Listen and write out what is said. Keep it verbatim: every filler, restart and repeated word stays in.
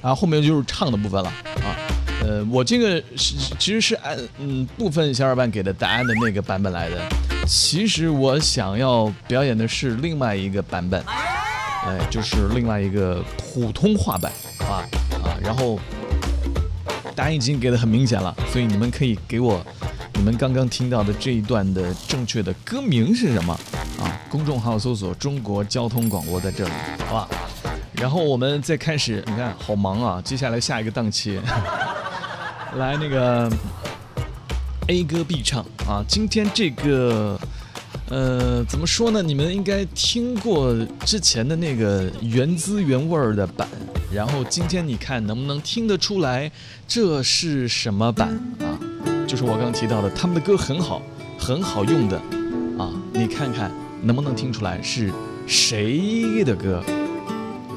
然后后面就是唱的部分了啊。呃，我这个是其实是按嗯部分小伙伴给的答案的那个版本来的。其实我想要表演的是另外一个版本，哎，就是另外一个普通话版啊啊。然后答案已经给的很明显了，所以你们可以给我你们刚刚听到的这一段的正确的歌名是什么啊？公众号搜索中国交通广播在这里，好吧？然后我们再开始，你看好忙啊，接下来下一个档期来那个 A 歌必唱啊。今天这个呃怎么说呢，你们应该听过之前的那个原汁原味的版，然后今天你看能不能听得出来这是什么版啊？就是我刚提到的，他们的歌很好很好用的啊，你看看能不能听出来是谁的歌。